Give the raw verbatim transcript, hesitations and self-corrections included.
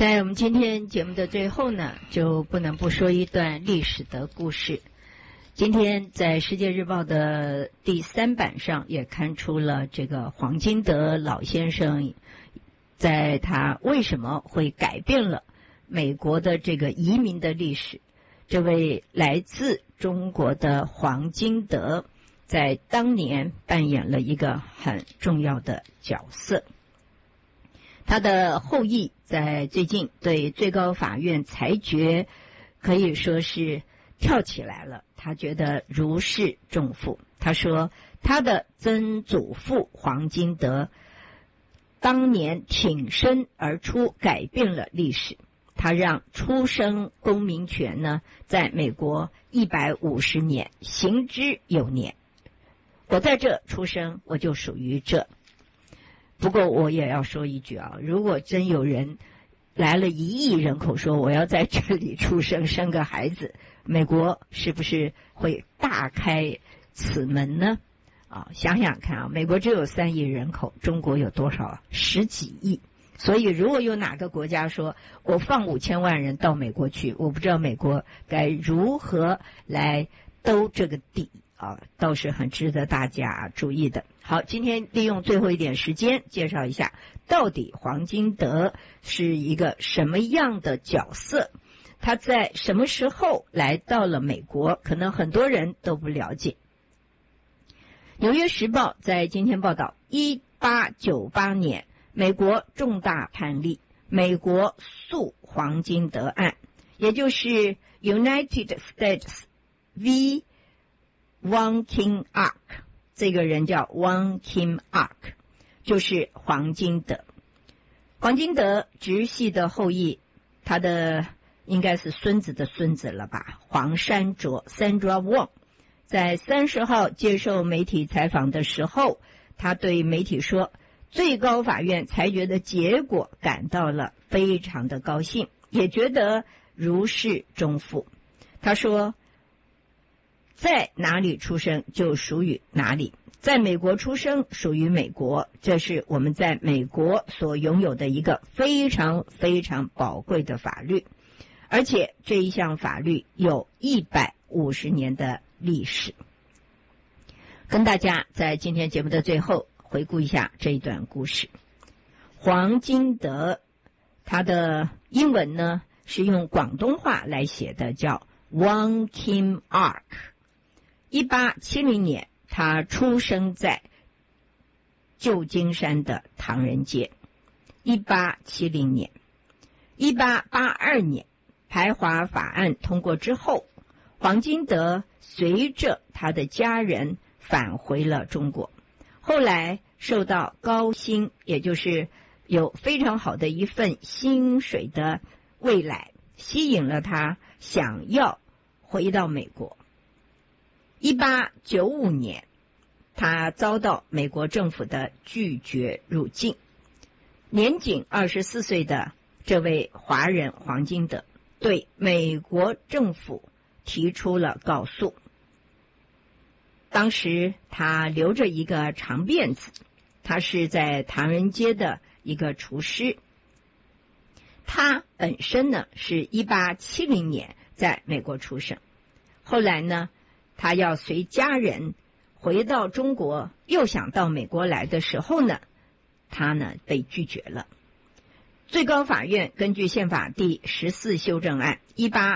在我们今天节目的最后呢，就不能不说一段历史的故事。今天在《世界日报》的第三版上也刊出了这个黄金德老先生，在他为什么会改变了美国的这个移民的历史。这位来自中国的黄金德在当年扮演了一个很重要的角色。他的后裔在最近对最高法院裁决可以说是跳起来了，他觉得如释重负。他说他的曾祖父黄金德当年挺身而出，改变了历史。他让出生公民权呢，在美国一百五十年行之有年。我在这出生，我就属于这。不过我也要说一句啊，如果真有人来了一亿人口说我要在这里出生生个孩子，美国是不是会大开此门呢？啊，想想看啊，美国只有三亿人口，中国有多少啊？十几亿。所以如果有哪个国家说我放五千万人到美国去，我不知道美国该如何来兜这个底啊，倒是很值得大家注意的。好，今天利用最后一点时间介绍一下，到底黄金德是一个什么样的角色，他在什么时候来到了美国，可能很多人都不了解。纽约时报在今天报道，一八九八年美国重大判例，美国诉黄金德案，也就是 United States v. Wong Kim Ark， 这个人叫 Wong Kim Ark， 就是黄金德。黄金德直系的后裔，他的应该是孙子的孙子了吧，黄山卓 Sandra Wong， 在三十号接受媒体采访的时候，他对媒体说，最高法院裁决的结果感到了非常的高兴，也觉得如释重负。他说，在哪里出生就属于哪里，在美国出生属于美国，这是我们在美国所拥有的一个非常非常宝贵的法律，而且这一项法律有一百五十年的历史。跟大家在今天节目的最后回顾一下这一段故事。黄金德他的英文呢是用广东话来写的，叫 Wong Kim Ark。一八七零年他出生在旧金山的唐人街。一八七零年一八八二年排华法案通过之后，黄金德随着他的家人返回了中国，后来受到高薪，也就是有非常好的一份薪水的未来吸引了他，想要回到美国。一八九五年他遭到美国政府的拒绝入境，年仅二十四岁的这位华人黄金德对美国政府提出了告诉。当时他留着一个长辫子，他是在唐人街的一个厨师。他本身呢是一八七零年在美国出生，后来呢他要随家人回到中国，又想到美国来的时候呢，他呢被拒绝了。最高法院根据宪法第十四修正案一八